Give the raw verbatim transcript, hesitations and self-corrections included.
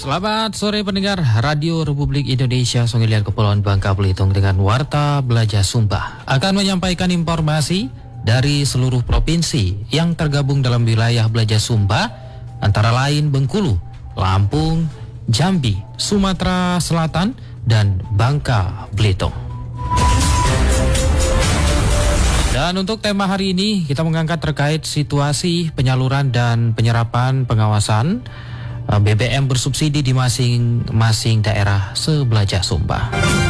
Selamat sore pendengar Radio Republik Indonesia Songgilian Kepulauan Bangka Belitung dengan Warta Belajar Sumba akan menyampaikan informasi dari seluruh provinsi yang tergabung dalam wilayah Belajar Sumba antara lain Bengkulu, Lampung, Jambi, Sumatera Selatan, dan Bangka Belitung. Dan untuk tema hari ini kita mengangkat terkait situasi penyaluran dan penyerapan pengawasan B B M bersubsidi di masing-masing daerah se-Belajar Sumba.